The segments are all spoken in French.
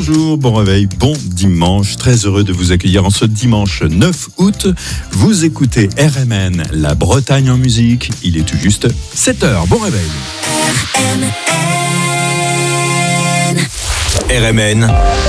bonjour, bon réveil, bon dimanche. Très heureux de vous accueillir en ce dimanche 9 août. Vous écoutez RMN, la Bretagne en musique. Il est tout juste 7h. Bon réveil. RMN,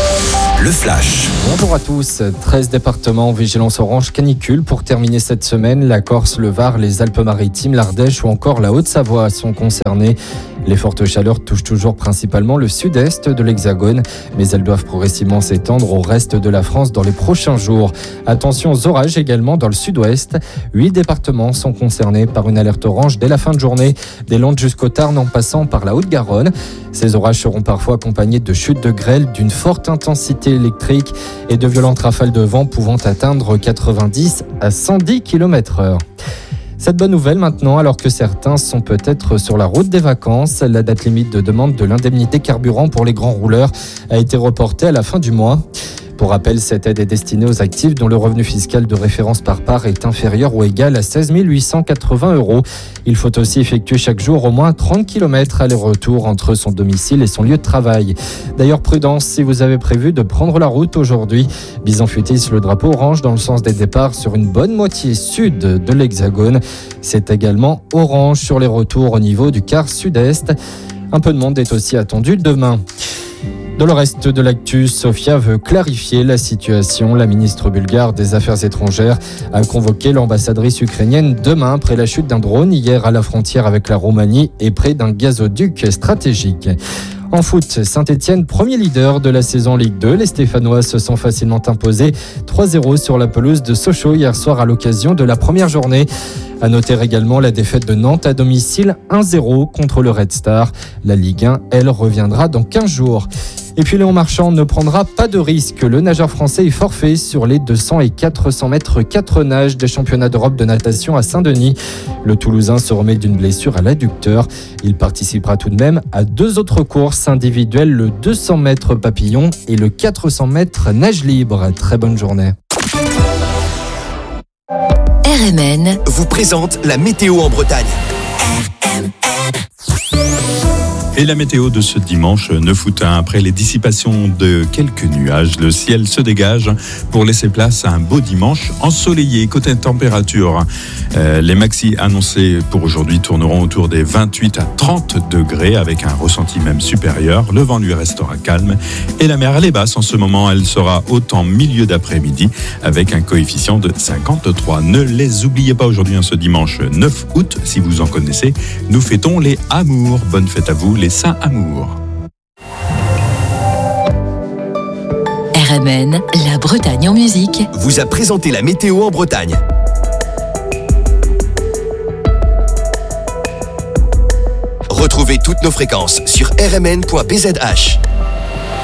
le flash. Bonjour à tous. 13 départements en vigilance orange canicule pour terminer cette semaine. La Corse, le Var, les Alpes-Maritimes, l'Ardèche ou encore la Haute-Savoie sont concernés. Les fortes chaleurs touchent toujours principalement le sud-est de l'Hexagone, mais elles doivent progressivement s'étendre au reste de la France dans les prochains jours. Attention aux orages également dans le sud-ouest. 8 départements sont concernés par une alerte orange dès la fin de journée, des Landes jusqu'au Tarn en passant par la Haute-Garonne. Ces orages seront parfois accompagnés de chutes de grêle, d'une forte intensité électrique et de violentes rafales de vent pouvant atteindre 90 à 110 km/h. Cette bonne nouvelle maintenant, alors que certains sont peut-être sur la route des vacances, la date limite de demande de l'indemnité carburant pour les grands rouleurs a été reportée à la fin du mois. Pour rappel, cette aide est destinée aux actifs dont le revenu fiscal de référence par part est inférieur ou égal à 16 880 €. Il faut aussi effectuer chaque jour au moins 30 km aller-retour entre son domicile et son lieu de travail. D'ailleurs, prudence si vous avez prévu de prendre la route aujourd'hui. Bison futisse le drapeau orange dans le sens des départs sur une bonne moitié sud de l'Hexagone. C'est également orange sur les retours au niveau du quart sud-est. Un peu de monde est aussi attendu demain. Dans le reste de l'actu, Sofia veut clarifier la situation. La ministre bulgare des Affaires étrangères a convoqué l'ambassadrice ukrainienne demain après la chute d'un drone hier à la frontière avec la Roumanie et près d'un gazoduc stratégique. En foot, Saint-Etienne, premier leader de la saison Ligue 2. Les Stéphanois se sont facilement imposés 3-0 sur la pelouse de Sochaux hier soir à l'occasion de la première journée. À noter également la défaite de Nantes à domicile 1-0 contre le Red Star. La Ligue 1, elle, reviendra dans 15 jours. Et puis Léon Marchand ne prendra pas de risque. Le nageur français est forfait sur les 200 et 400 mètres 4 nages des championnats d'Europe de natation à Saint-Denis. Le Toulousain se remet d'une blessure à l'adducteur. Il participera tout de même à 2 autres courses individuelles, le 200 mètres papillon et le 400 mètres nage libre. Très bonne journée. RMN vous présente la météo en Bretagne. Et la météo de ce dimanche 9 août, après les dissipations de quelques nuages, le ciel se dégage pour laisser place à un beau dimanche ensoleillé. Côté température, les maxis annoncés pour aujourd'hui tourneront autour des 28 à 30 degrés avec un ressenti même supérieur. Le vent lui restera calme et la mer elle est basse en ce moment. Elle sera haute en milieu d'après-midi avec un coefficient de 53. Ne les oubliez pas aujourd'hui, ce dimanche 9 août, si vous en connaissez, nous fêtons les Amours. Bonne fête à vous, les Saint-Amour. RMN, la Bretagne en musique, vous a présenté la météo en Bretagne. Retrouvez toutes nos fréquences sur rmn.bzh.